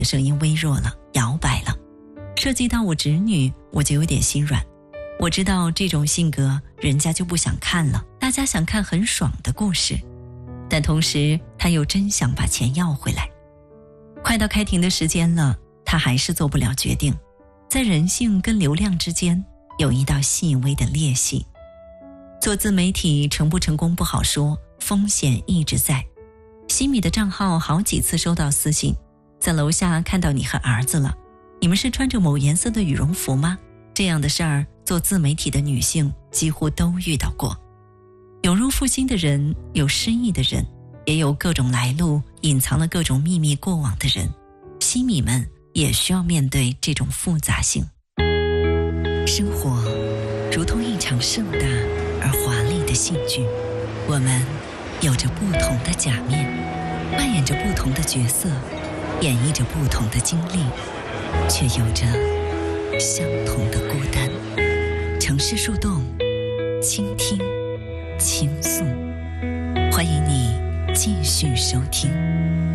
声音微弱了，摇摆了。涉及到我侄女，我就有点心软。我知道这种性格人家就不想看了，大家想看很爽的故事，但同时他又真想把钱要回来。快到开庭的时间了，他还是做不了决定。在人性跟流量之间有一道细微的裂隙。做自媒体成不成功不好说，风险一直在。西米的账号好几次收到私信，在楼下看到你和儿子了，你们是穿着某颜色的羽绒服吗？这样的事儿，做自媒体的女性几乎都遇到过。有入负心的人，有失意的人，也有各种来路，隐藏了各种秘密过往的人。西米们也需要面对这种复杂性。生活如同一场盛大而华丽的戏剧，我们有着不同的假面，扮演着不同的角色，演绎着不同的经历，却有着相同的孤单。城市树洞，倾听，倾诉，欢迎你继续收听。